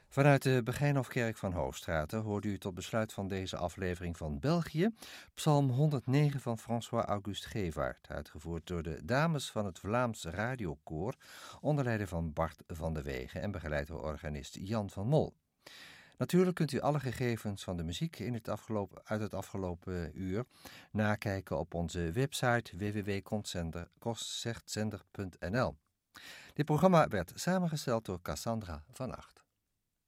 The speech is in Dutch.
Vanuit de Begijnhofkerk van Hoogstraten hoorde u tot besluit van deze aflevering van België Psalm 109 van François-Auguste Gevaert, uitgevoerd door de dames van het Vlaams Radiokoor onder leiding van Bart van de Wegen en begeleid door organist Jan van Mol. Natuurlijk kunt u alle gegevens van de muziek uit het afgelopen uur nakijken op onze website www.concertzender.nl. Dit programma werd samengesteld door Cassandra van Acht.